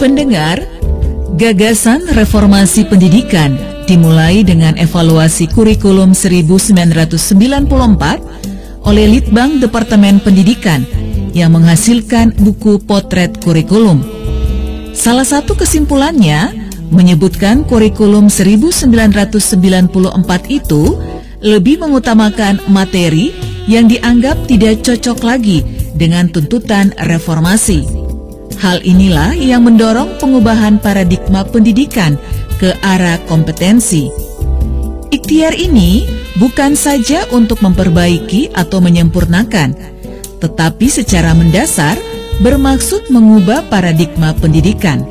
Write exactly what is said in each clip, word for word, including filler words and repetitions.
Pendengar, gagasan reformasi pendidikan dimulai dengan evaluasi kurikulum seribu sembilan ratus sembilan puluh empat oleh Litbang Departemen Pendidikan yang menghasilkan buku potret kurikulum. Salah satu kesimpulannya menyebutkan kurikulum seribu sembilan ratus sembilan puluh empat itu lebih mengutamakan materi yang dianggap tidak cocok lagi dengan tuntutan reformasi. Hal inilah yang mendorong pengubahan paradigma pendidikan ke arah kompetensi. Ikhtiar ini bukan saja untuk memperbaiki atau menyempurnakan, tetapi secara mendasar bermaksud mengubah paradigma pendidikan.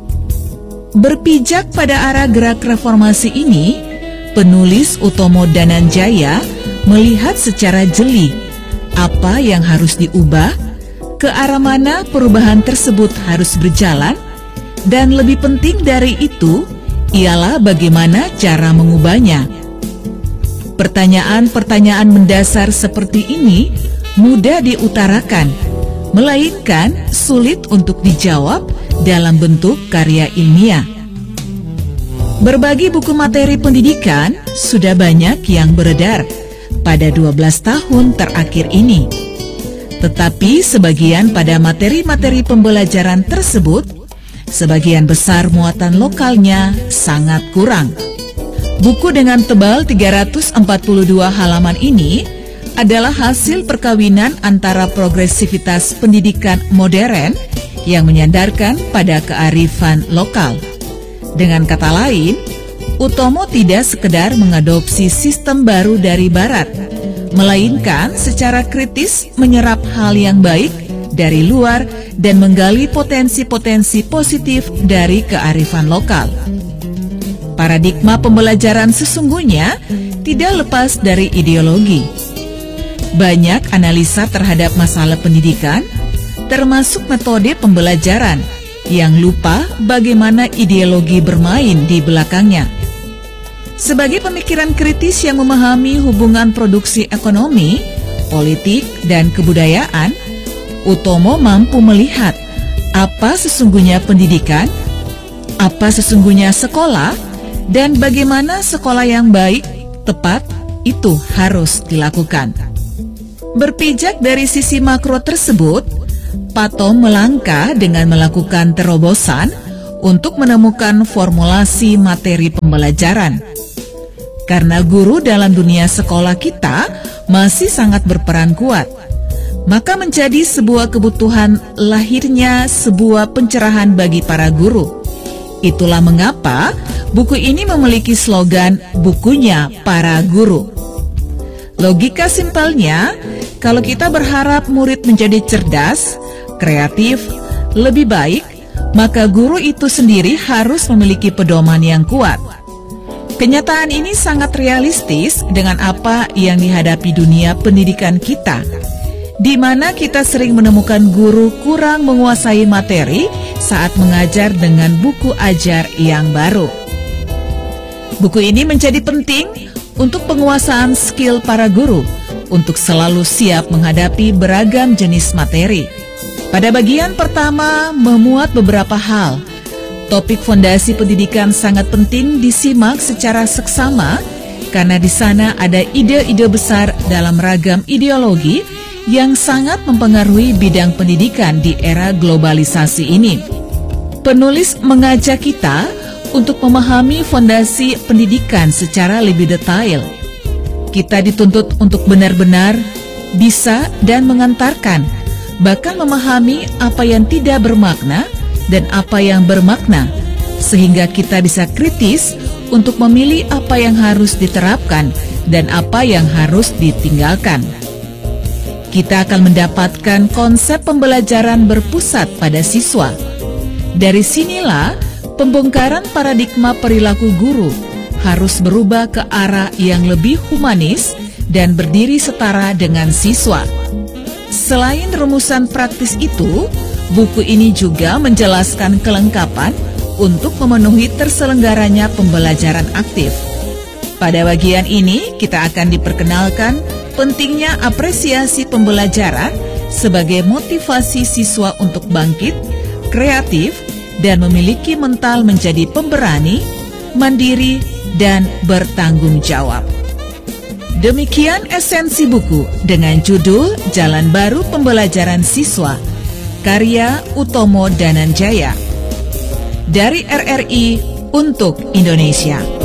Berpijak pada arah gerak reformasi ini, penulis Utomo Dananjaya melihat secara jeli apa yang harus diubah, ke arah mana perubahan tersebut harus berjalan, dan lebih penting dari itu ialah bagaimana cara mengubahnya. Pertanyaan-pertanyaan mendasar seperti ini mudah diutarakan, melainkan sulit untuk dijawab dalam bentuk karya ilmiah. Berbagi buku materi pendidikan sudah banyak yang beredar pada dua belas tahun terakhir ini. Tetapi sebagian pada materi-materi pembelajaran tersebut, sebagian besar muatan lokalnya sangat kurang. Buku dengan tebal tiga ratus empat puluh dua halaman ini adalah hasil perkawinan antara progresivitas pendidikan modern yang menyandarkan pada kearifan lokal. Dengan kata lain, Utomo tidak sekedar mengadopsi sistem baru dari Barat, melainkan secara kritis menyerap hal yang baik dari luar dan menggali potensi-potensi positif dari kearifan lokal. Paradigma pembelajaran sesungguhnya tidak lepas dari ideologi. Banyak analisa terhadap masalah pendidikan, termasuk metode pembelajaran, yang lupa bagaimana ideologi bermain di belakangnya. Sebagai pemikiran kritis yang memahami hubungan produksi ekonomi, politik, dan kebudayaan, Utomo mampu melihat apa sesungguhnya pendidikan, apa sesungguhnya sekolah, dan bagaimana sekolah yang baik, tepat, itu harus dilakukan. Berpijak dari sisi makro tersebut, Patom melangkah dengan melakukan terobosan untuk menemukan formulasi materi pembelajaran. Karena guru dalam dunia sekolah kita masih sangat berperan kuat, maka menjadi sebuah kebutuhan lahirnya sebuah pencerahan bagi para guru. Itulah mengapa buku ini memiliki slogan bukunya para guru. Logika simpelnya, kalau kita berharap murid menjadi cerdas, kreatif, lebih baik, maka guru itu sendiri harus memiliki pedoman yang kuat. Kenyataan ini sangat realistis dengan apa yang dihadapi dunia pendidikan kita, di mana kita sering menemukan guru kurang menguasai materi saat mengajar dengan buku ajar yang baru. Buku ini menjadi penting untuk penguasaan skill para guru untuk selalu siap menghadapi beragam jenis materi. Pada bagian pertama memuat beberapa hal. Topik fondasi pendidikan sangat penting disimak secara seksama karena di sana ada ide-ide besar dalam ragam ideologi yang sangat mempengaruhi bidang pendidikan di era globalisasi ini. Penulis mengajak kita untuk memahami fondasi pendidikan secara lebih detail. Kita dituntut untuk benar-benar bisa dan mengantarkan, bahkan memahami apa yang tidak bermakna dan apa yang bermakna, sehingga kita bisa kritis untuk memilih apa yang harus diterapkan dan apa yang harus ditinggalkan. Kita akan mendapatkan konsep pembelajaran berpusat pada siswa. Dari sinilah pembongkaran paradigma perilaku guru harus berubah ke arah yang lebih humanis dan berdiri setara dengan siswa. Selain rumusan praktis itu, buku ini juga menjelaskan kelengkapan untuk memenuhi terselenggaranya pembelajaran aktif. Pada bagian ini, kita akan diperkenalkan pentingnya apresiasi pembelajaran sebagai motivasi siswa untuk bangkit, kreatif, dan memiliki mental menjadi pemberani, mandiri, dan bertanggung jawab. Demikian esensi buku dengan judul Jalan Baru Pembelajaran Siswa, karya Utomo Dananjaya, dari R R I untuk Indonesia.